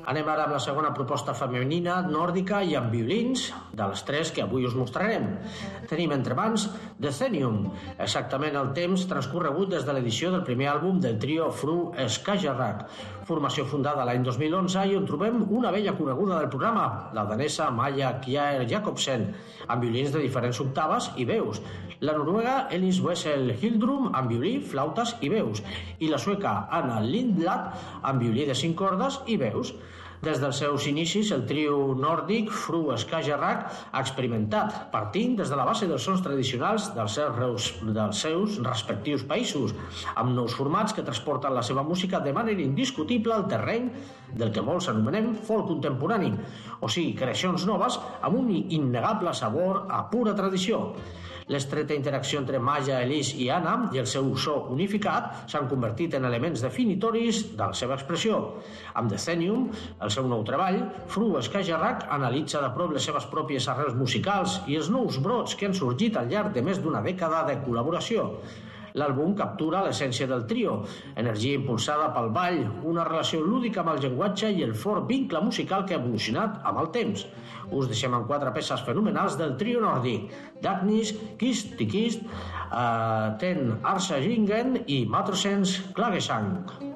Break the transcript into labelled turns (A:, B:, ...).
A: Anem ara amb la segona proposta femenina, nòrdica i amb violins, de les tres que avui us mostrarem. Tenim entre mans Decennium, exactament el temps transcorregut des de l'edició del primer àlbum del trio Fru Skagerrak, formació fundada l'any 2011 i on trobem una vella coneguda del programa, la danesa Maja Kjær Jacobsen, amb violins de diferents octaves i veus, la noruega Elis Wessel Hildrum amb violí, flautes i veus, i la sueca Anna Lindblad amb violí de 5 cordes i veus. Des dels seus inicis, el trio nòrdic Fru Skagerrak ha experimentat, partint des de la base dels sons tradicionals dels seus respectius països, amb nous formats que transporten la seva música de manera indiscutible al terreny del que molts anomenem folk contemporani, o sigui, creacions noves amb un innegable sabor a pura tradició. L'estreta interacció entre Maja, Elis i Anna i el seu so unificat s'han convertit en elements definitoris de la seva expressió. Amb Decennium, el seu nou treball, Fru Skagerrak analitza de prop les seves pròpies arrels musicals i els nous brots que han sorgit al llarg de més d'una dècada de col·laboració. L'àlbum captura l'essència del trio, energia impulsada pel ball, una relació lúdica amb el llenguatge i el fort vincle musical que ha evolucionat amb el temps. Us deixem amb 4 peces fenomenals del trio nòrdic: Dagnis, Kist til Kist, Ten Arsajingen i Matrosens Klagesang.